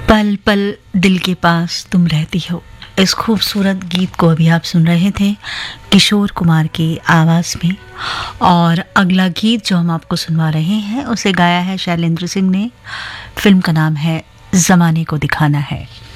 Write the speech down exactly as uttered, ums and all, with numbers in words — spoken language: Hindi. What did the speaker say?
पल पल दिल के पास तुम रहती हो, इस खूबसूरत गीत को अभी आप सुन रहे थे किशोर कुमार की आवाज़ में। और अगला गीत जो हम आपको सुनवा रहे हैं उसे गाया है शैलेंद्र सिंह ने। फिल्म का नाम है ज़माने को दिखाना है।